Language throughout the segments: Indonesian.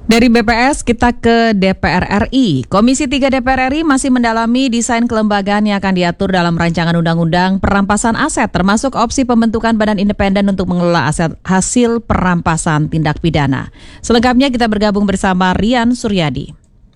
Dari BPS kita ke DPR RI. Komisi 3 DPR RI masih mendalami desain kelembagaan yang akan diatur dalam rancangan undang-undang perampasan aset, termasuk opsi pembentukan badan independen untuk mengelola aset hasil perampasan tindak pidana. Selengkapnya kita bergabung bersama Rian Suryadi.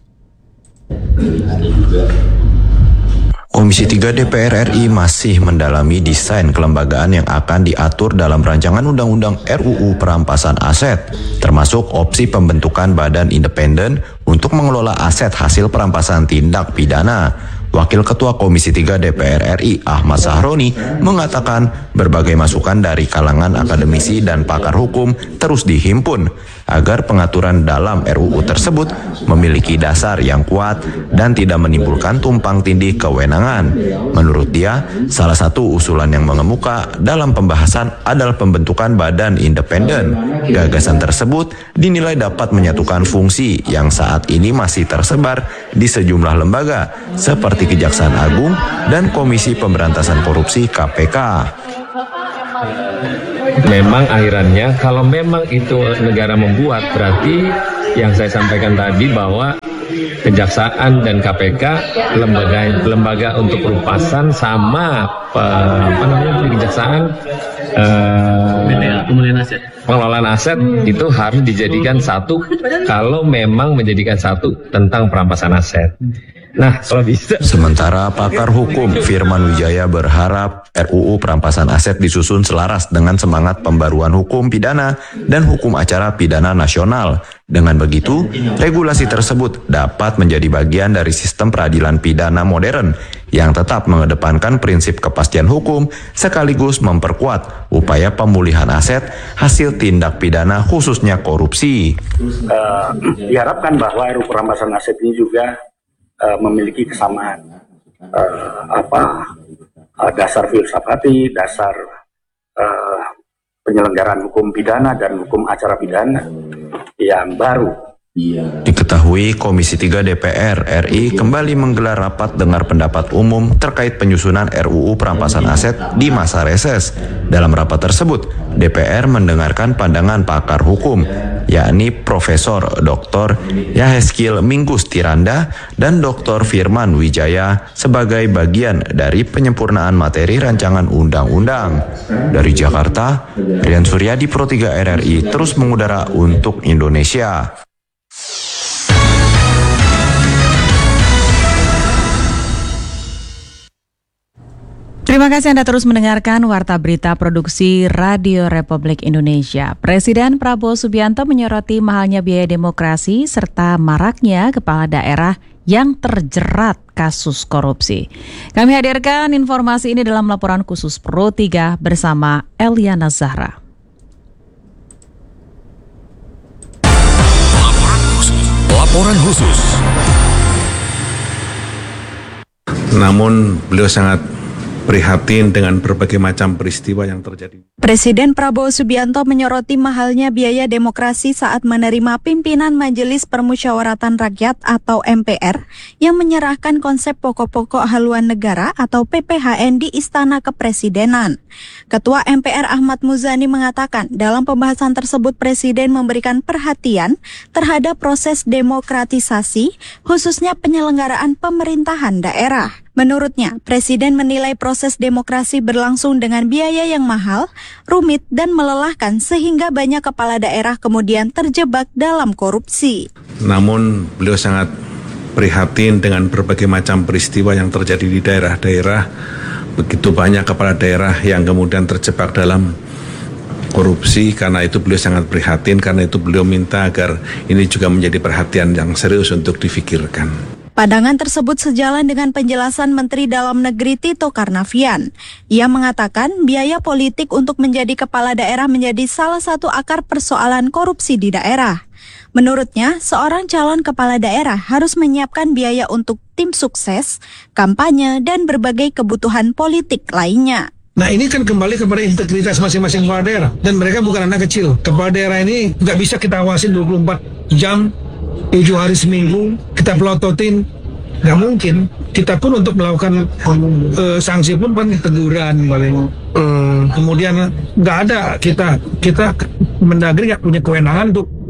Komisi 3 DPR RI masih mendalami desain kelembagaan yang akan diatur dalam rancangan undang-undang RUU perampasan aset, termasuk opsi pembentukan badan independen untuk mengelola aset hasil perampasan tindak pidana. Wakil Ketua Komisi 3 DPR RI Ahmad Sahroni mengatakan berbagai masukan dari kalangan akademisi dan pakar hukum terus dihimpun agar pengaturan dalam RUU tersebut memiliki dasar yang kuat dan tidak menimbulkan tumpang tindih kewenangan. Menurut dia, salah satu usulan yang mengemuka dalam pembahasan adalah pembentukan badan independen. Gagasan tersebut dinilai dapat menyatukan fungsi yang saat ini masih tersebar di sejumlah lembaga seperti Kejaksaan Agung dan Komisi Pemberantasan Korupsi KPK. Memang akhirannya kalau memang itu negara membuat, berarti yang saya sampaikan tadi bahwa Kejaksaan dan KPK lembaga untuk perupasan sama Kejaksaan pengelolaan aset itu harus dijadikan satu kalau memang menjadikan satu tentang perampasan aset. Nah, kalau bisa. Sementara pakar hukum Firman Wijaya berharap RUU perampasan aset disusun selaras dengan semangat pembaruan hukum pidana dan hukum acara pidana nasional. Dengan begitu, regulasi tersebut dapat menjadi bagian dari sistem peradilan pidana modern yang tetap mengedepankan prinsip kepastian hukum sekaligus memperkuat upaya pemulihan aset hasil tindak pidana khususnya korupsi. Diharapkan bahwa RUU perampasan aset ini juga memiliki kesamaan dasar filsafati, dasar penyelenggaraan hukum pidana dan hukum acara pidana yang baru. Diketahui Komisi 3 DPR RI kembali menggelar rapat dengar pendapat umum terkait penyusunan RUU perampasan aset di masa reses. Dalam rapat tersebut, DPR mendengarkan pandangan pakar hukum, yakni Profesor Dr. Yaheskil Minggus Tiranda dan Dr. Firman Wijaya sebagai bagian dari penyempurnaan materi rancangan undang-undang. Dari Jakarta, Rian Suryadi Pro 3 RRI terus mengudara untuk Indonesia. Terima kasih Anda terus mendengarkan Warta Berita Produksi Radio Republik Indonesia. Presiden Prabowo Subianto menyoroti mahalnya biaya demokrasi serta maraknya kepala daerah yang terjerat kasus korupsi. Kami hadirkan informasi ini dalam laporan khusus Pro 3 bersama Eliana Zahra. Laporan khusus. Namun beliau sangat prihatin dengan berbagai macam peristiwa yang terjadi. Presiden Prabowo Subianto menyoroti mahalnya biaya demokrasi saat menerima pimpinan Majelis Permusyawaratan Rakyat atau MPR yang menyerahkan konsep pokok-pokok haluan negara atau PPHN di Istana Kepresidenan. Ketua MPR Ahmad Muzani mengatakan dalam pembahasan tersebut Presiden memberikan perhatian terhadap proses demokratisasi, khususnya penyelenggaraan pemerintahan daerah. Menurutnya, Presiden menilai proses demokrasi berlangsung dengan biaya yang mahal, rumit, dan melelahkan sehingga banyak kepala daerah kemudian terjebak dalam korupsi. Namun beliau sangat prihatin dengan berbagai macam peristiwa yang terjadi di daerah-daerah. Begitu banyak kepala daerah yang kemudian terjebak dalam korupsi, karena itu beliau sangat prihatin, karena itu beliau minta agar ini juga menjadi perhatian yang serius untuk difikirkan. Pandangan tersebut sejalan dengan penjelasan Menteri Dalam Negeri Tito Karnavian. Ia mengatakan biaya politik untuk menjadi kepala daerah menjadi salah satu akar persoalan korupsi di daerah. Menurutnya, seorang calon kepala daerah harus menyiapkan biaya untuk tim sukses, kampanye, dan berbagai kebutuhan politik lainnya. Nah, ini kan kembali kepada integritas masing-masing kepala daerah. Dan mereka bukan anak kecil. Kepala daerah ini nggak bisa kita awasin 24 jam, 7 hari seminggu, kita pelototin. Nggak mungkin. Kita pun untuk melakukan sanksi pun kan teguran paling. Kemudian nggak ada, kita Mendagri nggak punya kewenangan untuk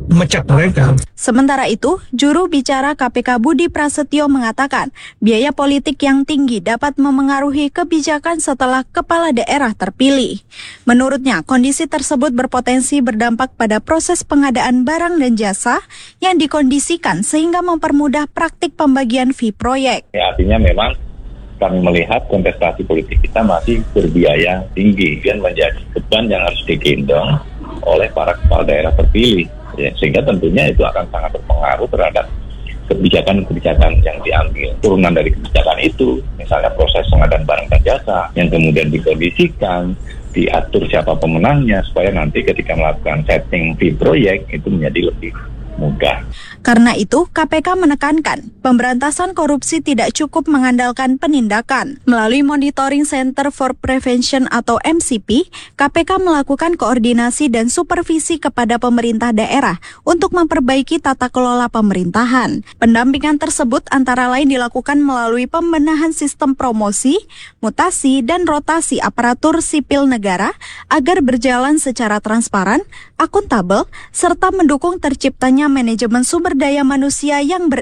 mecat mereka. Sementara itu, juru bicara KPK Budi Prasetyo mengatakan biaya politik yang tinggi dapat memengaruhi kebijakan setelah kepala daerah terpilih. Menurutnya, kondisi tersebut berpotensi berdampak pada proses pengadaan barang dan jasa yang dikondisikan sehingga mempermudah praktik pembagian fee proyek. Ya, artinya memang kami melihat kontestasi politik kita masih berbiaya tinggi dan menjadi beban yang harus digendong oleh para kepala daerah terpilih. Ya, sehingga tentunya itu akan sangat berpengaruh terhadap kebijakan-kebijakan yang diambil. Turunan dari kebijakan itu, misalnya proses pengadaan barang dan jasa, yang kemudian dikondisikan, diatur siapa pemenangnya, supaya nanti ketika melakukan setting fee proyek itu menjadi lebih mudah. Karena itu, KPK menekankan pemberantasan korupsi tidak cukup mengandalkan penindakan. Melalui Monitoring Center for Prevention atau MCP, KPK melakukan koordinasi dan supervisi kepada pemerintah daerah untuk memperbaiki tata kelola pemerintahan. Pendampingan tersebut antara lain dilakukan melalui pembenahan sistem promosi, mutasi, dan rotasi aparatur sipil negara agar berjalan secara transparan, akuntabel, serta mendukung terciptanya manajemen sumber daya manusia yang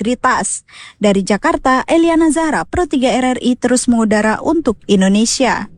berintegritas. Dari Jakarta, Eliana Zahra, Pro 3 RRI terus mengudara untuk Indonesia.